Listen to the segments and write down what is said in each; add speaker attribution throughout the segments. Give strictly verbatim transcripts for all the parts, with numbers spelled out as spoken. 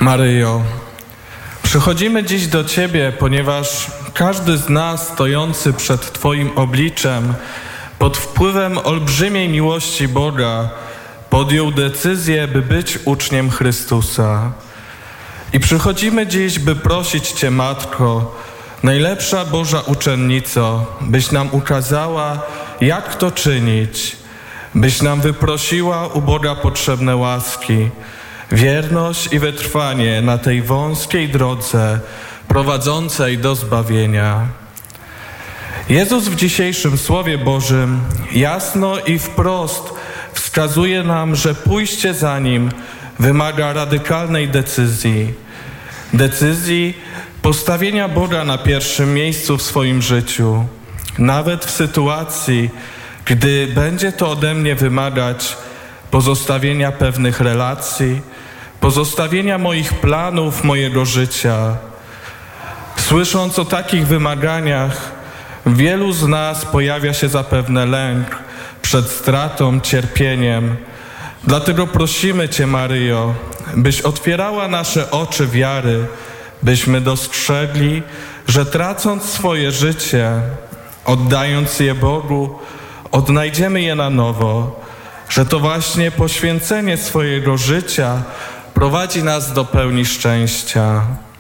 Speaker 1: Maryjo, przychodzimy dziś do Ciebie, ponieważ każdy z nas stojący przed Twoim obliczem pod wpływem olbrzymiej miłości Boga podjął decyzję, by być uczniem Chrystusa. I przychodzimy dziś, by prosić Cię, Matko, najlepsza Boża uczennico, byś nam ukazała, jak to czynić, byś nam wyprosiła u Boga potrzebne łaski, wierność i wytrwanie na tej wąskiej drodze prowadzącej do zbawienia. Jezus w dzisiejszym Słowie Bożym jasno i wprost wskazuje nam, że pójście za Nim wymaga radykalnej decyzji. Decyzji postawienia Boga na pierwszym miejscu w swoim życiu, nawet w sytuacji, gdy będzie to ode mnie wymagać pozostawienia pewnych relacji, pozostawienia moich planów, mojego życia. Słysząc o takich wymaganiach, w wielu z nas pojawia się zapewne lęk przed stratą, cierpieniem. Dlatego prosimy Cię, Maryjo, byś otwierała nasze oczy wiary, byśmy dostrzegli, że tracąc swoje życie, oddając je Bogu, odnajdziemy je na nowo, że to właśnie poświęcenie swojego życia prowadzi nas do pełni szczęścia.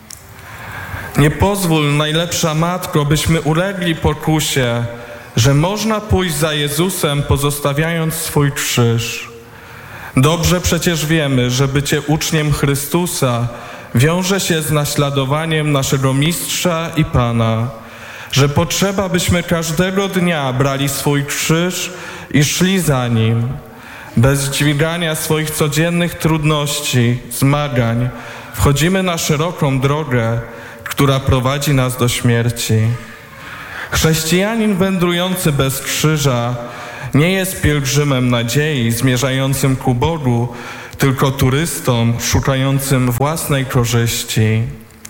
Speaker 1: Nie pozwól, najlepsza Matko, byśmy ulegli pokusie, że można pójść za Jezusem, pozostawiając swój krzyż. Dobrze przecież wiemy, że bycie uczniem Chrystusa wiąże się z naśladowaniem naszego Mistrza i Pana, że potrzeba, byśmy każdego dnia brali swój krzyż i szli za Nim, bez dźwigania swoich codziennych trudności, zmagań. Wchodzimy na szeroką drogę, która prowadzi nas do śmierci. Chrześcijanin wędrujący bez krzyża nie jest pielgrzymem nadziei zmierzającym ku Bogu, tylko turystą szukającym własnej korzyści.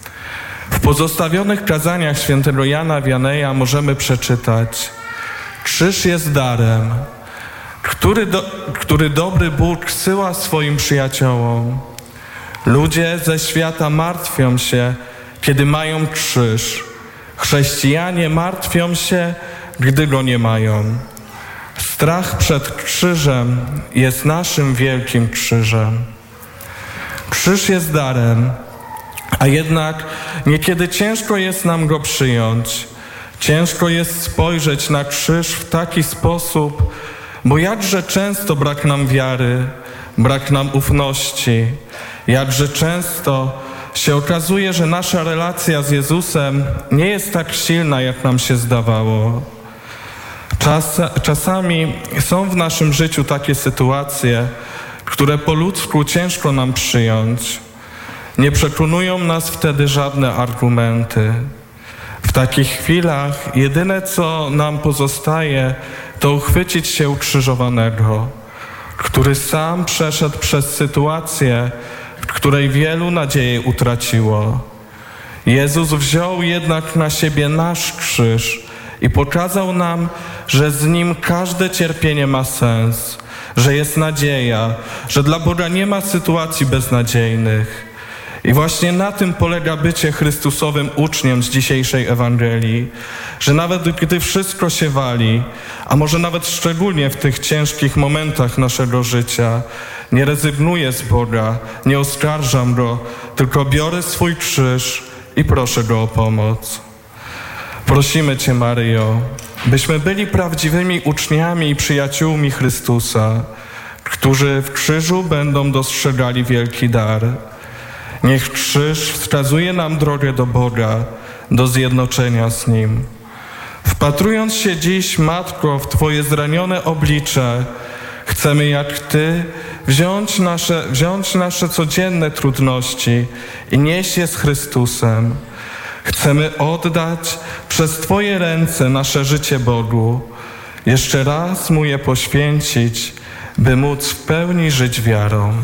Speaker 1: W pozostawionych kazaniach świętego Jana Wianeja możemy przeczytać: krzyż jest darem, który, do, który dobry Bóg zsyła swoim przyjaciołom. Ludzie ze świata martwią się, kiedy mają krzyż. Chrześcijanie martwią się, gdy go nie mają. Strach przed krzyżem jest naszym wielkim krzyżem. Krzyż jest darem, a jednak niekiedy ciężko jest nam go przyjąć. Ciężko jest spojrzeć na krzyż w taki sposób, bo jakże często brak nam wiary, brak nam ufności, jakże często się okazuje, że nasza relacja z Jezusem nie jest tak silna, jak nam się zdawało. Czas, czasami są w naszym życiu takie sytuacje, które po ludzku ciężko nam przyjąć. Nie przekonują nas wtedy żadne argumenty. W takich chwilach jedyne, co nam pozostaje, to uchwycić się ukrzyżowanego, który sam przeszedł przez sytuację, w której wielu nadzieję utraciło. Jezus wziął jednak na siebie nasz krzyż i pokazał nam, że z Nim każde cierpienie ma sens, że jest nadzieja, że dla Boga nie ma sytuacji beznadziejnych. I właśnie na tym polega bycie Chrystusowym uczniem z dzisiejszej Ewangelii, że nawet gdy wszystko się wali, a może nawet szczególnie w tych ciężkich momentach naszego życia, nie rezygnuję z Boga, nie oskarżam Go, tylko biorę swój krzyż i proszę Go o pomoc. Prosimy Cię, Maryjo, byśmy byli prawdziwymi uczniami i przyjaciółmi Chrystusa, którzy w krzyżu będą dostrzegali wielki dar. Niech krzyż wskazuje nam drogę do Boga, do zjednoczenia z Nim. Wpatrując się dziś, Matko, w Twoje zranione oblicze, chcemy jak Ty wziąć nasze, wziąć nasze codzienne trudności i nieść je z Chrystusem. Chcemy oddać przez Twoje ręce nasze życie Bogu, jeszcze raz Mu je poświęcić, by móc w pełni żyć wiarą.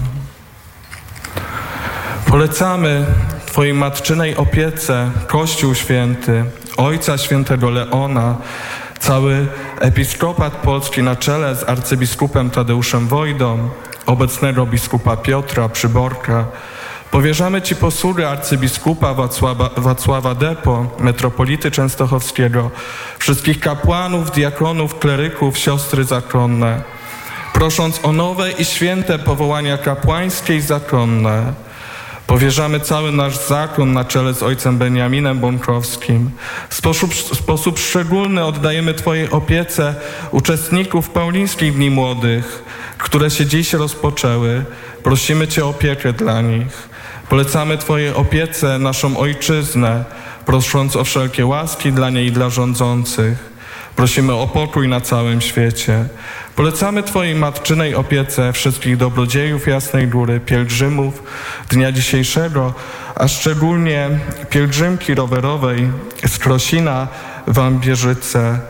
Speaker 1: Polecamy Twojej matczynej opiece Kościół Święty, Ojca Świętego Leona, cały episkopat polski na czele z arcybiskupem Tadeuszem Wojdą, obecnego biskupa Piotra Przyborka, Powierzamy Ci posługę arcybiskupa Wacława, Wacława Depo, metropolity częstochowskiego, wszystkich kapłanów, diakonów, kleryków, siostry zakonne, prosząc o nowe i święte powołania kapłańskie i zakonne. Powierzamy cały nasz zakon na czele z ojcem Beniaminem Bąkowskim. W sposób, w sposób szczególny oddajemy Twojej opiece uczestników Paulińskich Dni Młodych, które się dziś rozpoczęły. Prosimy Cię o opiekę dla nich. Polecamy Twojej opiece naszą ojczyznę, prosząc o wszelkie łaski dla niej i dla rządzących. Prosimy o pokój na całym świecie. Polecamy Twojej matczynej opiece wszystkich dobrodziejów Jasnej Góry, pielgrzymów dnia dzisiejszego, a szczególnie pielgrzymki rowerowej z Krosina w Ambierzyce,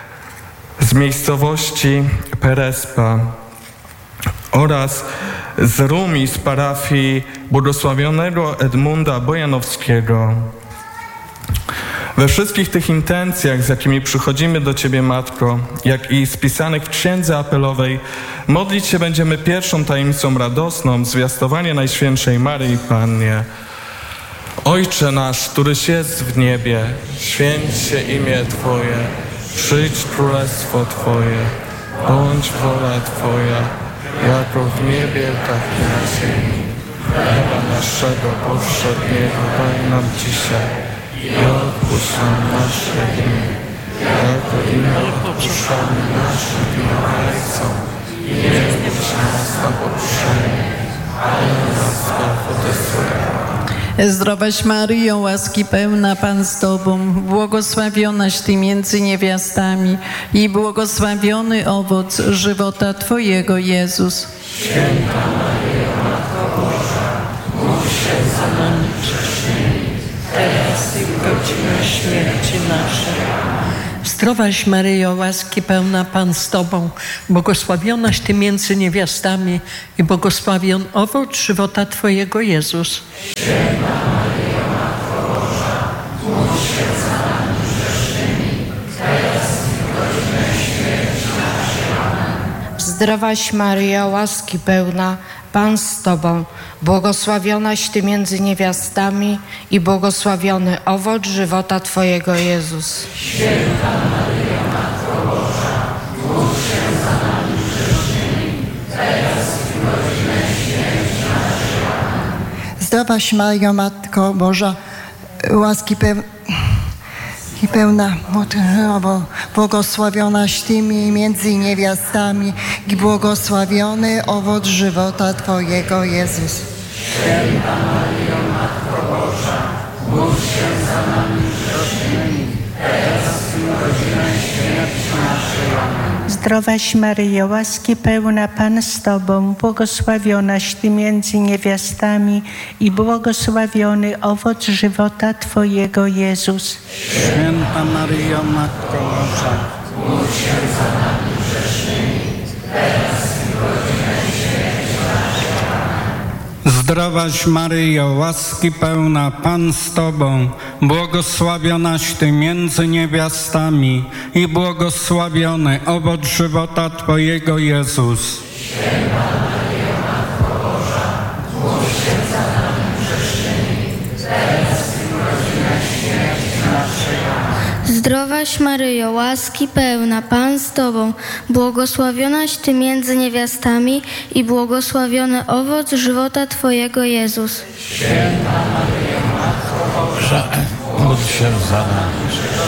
Speaker 1: z miejscowości Perespa oraz z Rumi, z parafii błogosławionego Edmunda Bojanowskiego. We wszystkich tych intencjach, z jakimi przychodzimy do Ciebie, Matko, jak i spisanych w Księdze Apelowej, modlić się będziemy pierwszą tajemnicą radosną, zwiastowanie Najświętszej Maryi Pannie. Ojcze nasz, któryś jest w niebie, święć się imię Twoje, przyjdź królestwo Twoje, bądź wola Twoja, jako w niebie, tak i na ziemi. Chleba naszego powszedniego daj nam dzisiaj i odpuść nam nasze winy, jako i my odpuszczamy naszym winowajcom. I nie wódź nas na pokuszenie, ale nas zbaw ode złego.
Speaker 2: Zdrowaś Maryjo, łaski pełna, Pan z Tobą, błogosławionaś Ty między niewiastami i błogosławiony owoc żywota Twojego, Jezus.
Speaker 3: Święta Maryjo, Matko Boża, módl się za nami grzesznymi, teraz i w godzinę śmierci naszej.
Speaker 4: Zdrowaś Maryjo, łaski pełna, Pan z Tobą, błogosławionaś Ty między niewiastami i błogosławiony owoc żywota Twojego, Jezus.
Speaker 3: Święta Maryjo, Matko Boża, módl się za nami grzesznymi, teraz i w godzinę śmierci naszej. Amen.
Speaker 5: Zdrowaś Maryjo, łaski pełna, Pan z Tobą, błogosławionaś Ty między niewiastami i błogosławiony owoc żywota Twojego, Jezus.
Speaker 3: Święta Maryjo, Matko Boża, módl się za nami grzesznymi, teraz i w godzinę śmierci naszej. Amen.
Speaker 6: Zdrowaś Maryjo, Matko Boża, łaski pełna, i pełna mądrowo, błogosławionaś Tymi między niewiastami i błogosławiony owoc żywota Twojego, Jezus.
Speaker 3: Święta Maryjo, Matko Boża, módl się za nami grzesznymi, teraz i w godzinę śmierci naszej. Amen.
Speaker 7: Zdrowaś Maryjo, łaski pełna, Pan z Tobą, błogosławionaś Ty między niewiastami i błogosławiony owoc żywota Twojego, Jezus.
Speaker 8: Święta Maryjo, Matko Boża,
Speaker 3: módl się za nami grzesznymi, teraz i w godzinę śmierci naszej. Amen.
Speaker 8: Zdrowaś Maryjo, łaski pełna, Pan z Tobą, błogosławionaś Ty między niewiastami i błogosławiony owoc żywota Twojego, Jezus.
Speaker 3: Święta Maryjo, Matko Boża, módl się za nami grzesznymi, teraz i w godzinę śmierci naszej. Amen.
Speaker 9: Zdrowaś Maryjo, łaski pełna, Pan z Tobą, błogosławionaś Ty między niewiastami i błogosławiony owoc żywota Twojego, Jezus.
Speaker 3: Święta Maryjo, Matko Boża, módl się za nami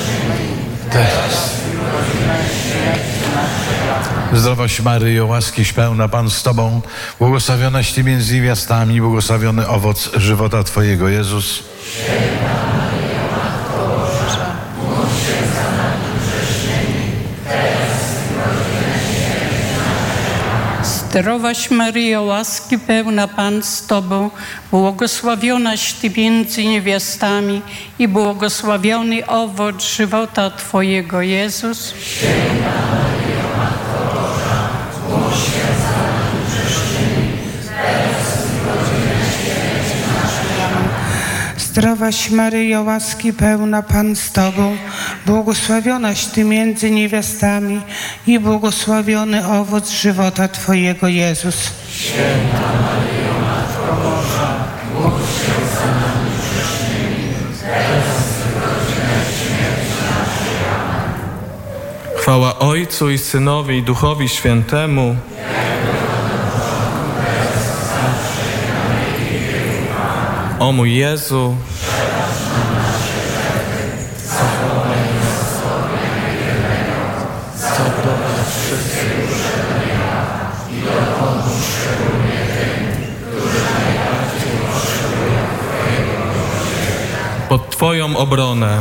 Speaker 3: teraz.
Speaker 10: Zdrowaś Maryjo, łaski pełna, Pan z Tobą, błogosławionaś Ty między niewiastami, błogosławiony owoc żywota Twojego, Jezus.
Speaker 3: Święta Maryjo, Matko Boża, módl się za nami grzesznymi, teraz i w godzinę śmierci naszej.
Speaker 11: Zdrowaś Maryjo, łaski pełna, Pan z Tobą, błogosławionaś Ty między niewiastami i błogosławiony owoc żywota Twojego, Jezus.
Speaker 3: Święta Maryjo, Matko Boża, módl się za nami grzesznymi, teraz i w godzinę śmierci naszej. Amen.
Speaker 12: Zdrowaś Maryjo, łaski pełna, Pan z Tobą, błogosławionaś Ty między niewiastami i błogosławiony owoc żywota Twojego, Jezus.
Speaker 3: Święta Maryjo, Matko Boża, módl
Speaker 1: Chwała Ojcu i Synowi i Duchowi Świętemu. O mój Jezu, pod Twoją obronę.